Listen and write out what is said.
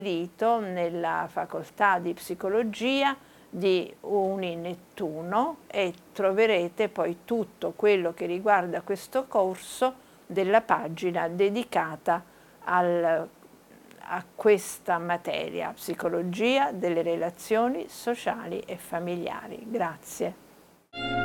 nella facoltà di psicologia di Uni-Nettuno e troverete poi tutto quello che riguarda questo corso della pagina dedicata a questa materia, psicologia delle relazioni sociali e familiari. Grazie.